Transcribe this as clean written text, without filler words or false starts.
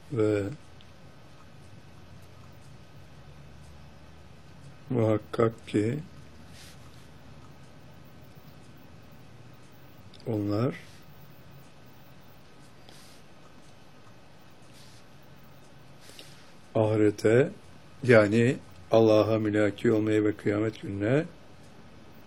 ve muhakkak ki onlar ahirete, yani Allah'a mülaki olmaya ve kıyamet gününe